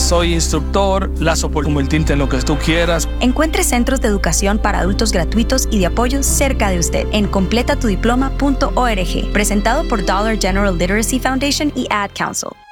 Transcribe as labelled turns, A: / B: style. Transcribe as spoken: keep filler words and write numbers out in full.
A: soy instructor, las oportunidades como el tinte en lo que tú quieras.
B: Encuentre centros de educación para adultos gratuitos y de apoyo cerca de usted en completa tu diploma punto org, presentado por Dollar General Literacy Foundation y Ad Council.